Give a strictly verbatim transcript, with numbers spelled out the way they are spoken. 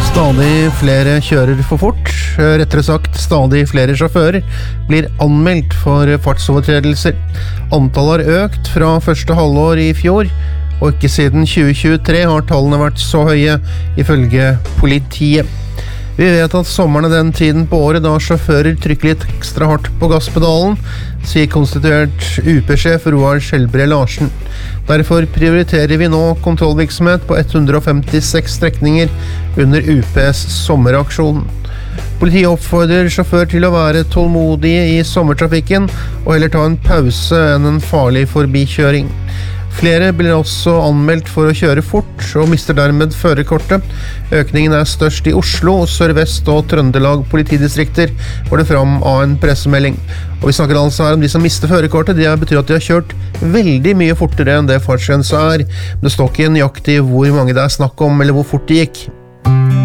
Stadig flere kjører for fort, rettere sagt stadig flere sjåfører blir anmeldt for fartsovertredelser. Antallet har økt fra første halvår i fjor, og ikke siden tjue tjuetre har tallene vært så høye, ifølge politiet. Vi vet at sommeren er den tiden på året da sjåfører trykker litt ekstra hardt på gasspedalen, sier konstituert U P-sjef Roar Skjelbre Larsen. Derfor prioriterer vi nå kontrollvirksomhet på ett hundre og femtiseks strekninger under U P's sommeraksjon. Politiet oppfordrer sjåfør til å være tålmodige i sommertrafikken og heller ta en pause enn en farlig forbikjøring. Flere blir også anmeldt for å kjøre fort og mister dermed førerkortet. Økningen er størst i Oslo, Sør-Vest og Trøndelag politidistrikter, går det fram av en pressemelding. Og vi snakker altså her om de som mister førerkortet. Det betyr at de har kjørt veldig mye fortere enn det fartsgrensa er. Men det står ikke nøyaktig hvor mange det er snakk om, eller hvor fort de gikk.